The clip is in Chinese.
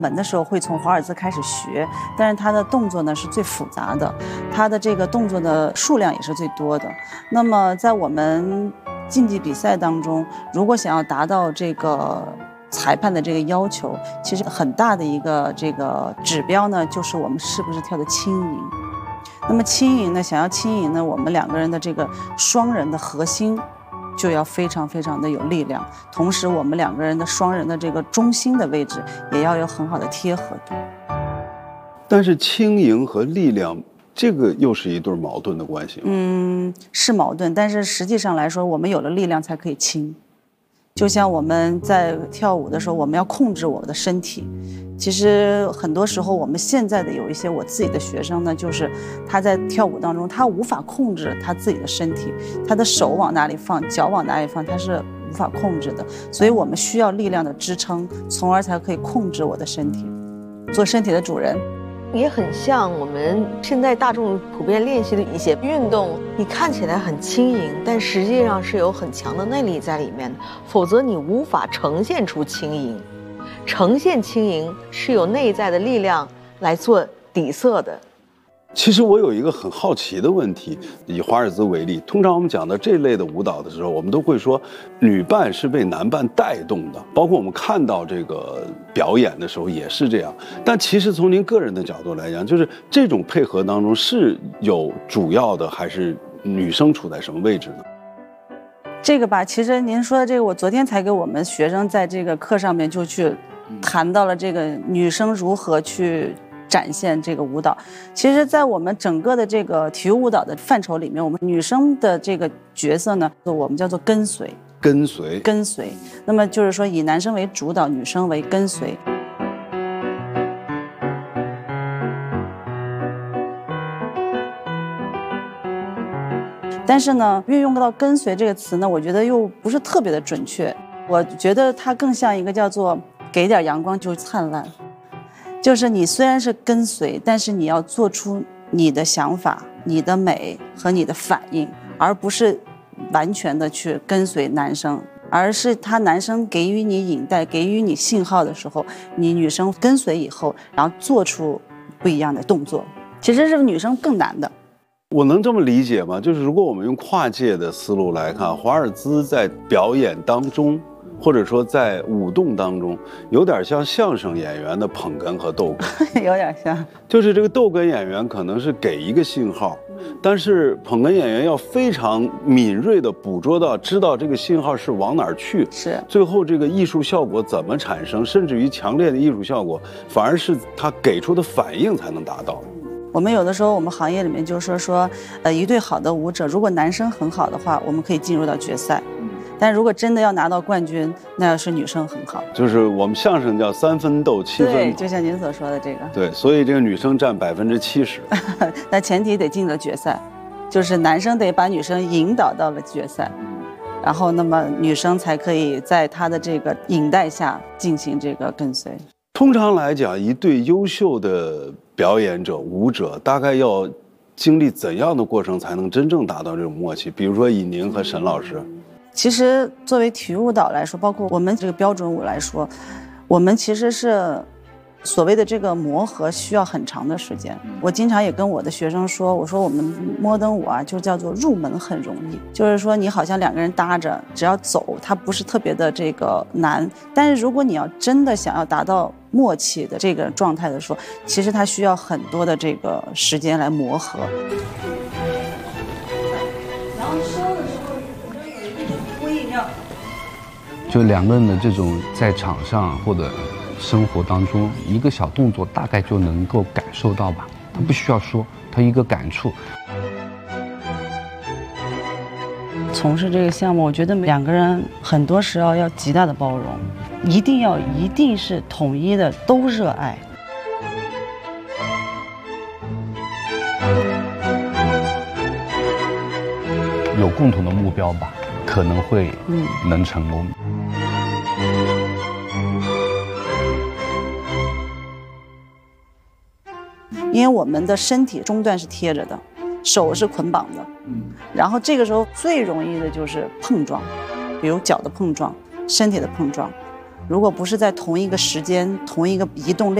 稳的时候会从华尔兹开始学，但是他的动作呢是最复杂的，他的这个动作的数量也是最多的。那么在我们竞技比赛当中，如果想要达到这个裁判的这个要求，其实很大的一个这个指标呢，就是我们是不是跳的轻盈。那么轻盈呢，想要轻盈呢，我们两个人的这个双人的核心就要非常非常的有力量，同时我们两个人的双人的这个中心的位置也要有很好的贴合度。 但是轻盈和力量这个又是一对矛盾的关系。 是矛盾，但是实际上来说，我们有了力量才可以轻。就像我们在跳舞的时候，我们要控制我们的身体。其实很多时候，我们现在的有一些我自己的学生呢，就是他在跳舞当中，他无法控制他自己的身体，他的手往哪里放，脚往哪里放，他是无法控制的。所以我们需要力量的支撑，从而才可以控制我的身体，做身体的主人。 也很像我们现在大众普遍练习的一些运动，你看起来很轻盈，但实际上是有很强的内力在里面的，否则你无法呈现出轻盈。呈现轻盈是有内在的力量来做底色的。 其实我有一个很好奇的问题，以华尔兹为例，通常我们讲到这类的舞蹈的时候，我们都会说女伴是被男伴带动的，包括我们看到这个表演的时候也是这样。但其实从您个人的角度来讲，就是这种配合当中是有主要的，还是女生处在什么位置呢？ 这个吧，其实您说的这个，我昨天才给我们学生在这个课上面就去谈到了这个女生如何去展现这个舞蹈。其实在我们整个的这个体育舞蹈的范畴里面，我们女生的这个角色呢，我们叫做跟随。跟随。那么就是说以男生为主导，女生为跟随。但是呢，运用到跟随这个词呢，我觉得又不是特别的准确。我觉得它更像一个叫做给点阳光就灿烂。就是你虽然是跟随，但是你要做出你的想法、你的美和你的反应，而不是完全的去跟随男生，而是他男生给予你引带、给予你信号的时候，你女生跟随以后，然后做出不一样的动作。其实是女生更难的。 我能这么理解吗？就是如果我们用跨界的思路来看，华尔兹在表演当中，或者说在舞动当中，有点像相声演员的捧哏和逗哏。 有点像， 就是这个逗哏演员可能是给一个信号，但是捧哏演员要非常敏锐地捕捉到，知道这个信号是往哪儿去， 是最后这个艺术效果怎么产生，甚至于强烈的艺术效果，反而是他给出的反应才能达到。 我们有的时候，我们行业里面就是说，一对好的舞者，如果男生很好的话，我们可以进入到决赛。但如果真的要拿到冠军，那要是女生很好。 就是我们相声叫3分斗7分好。 对，就像您所说的这个。 对，所以这个女生占70%。 那前提得进了决赛，就是男生得把女生引导到了决赛，然后那么女生才可以在他的这个引带下进行这个跟随。 通常来讲，一对优秀的表演者、舞者，大概要经历怎样的过程才能真正达到这种默契？比如说以您和沈老师， 其实作为体育舞蹈来说，包括我们这个标准舞来说，我们其实是所谓的这个磨合需要很长的时间。我经常也跟我的学生说，我说我们摩登舞啊，就叫做入门很容易，就是说你好像两个人搭着，只要走，它不是特别的这个难。但是如果你要真的想要达到默契的这个状态的时候，其实它需要很多的这个时间来磨合。然后收的时候，你就有一个呼应要， 就两个人的这种在场上或者生活当中，一个小动作大概就能够感受到吧，他不需要说，他一个感触。 从事这个项目，我觉得两个人很多时候要极大的包容，一定是统一的，都热爱。 有共同的目标吧，可能会能成功。 因为我们的身体中段是贴着的，手是捆绑的，然后这个时候最容易的就是碰撞，比如脚的碰撞、身体的碰撞， 如果不是在同一个时间、同一个移动量。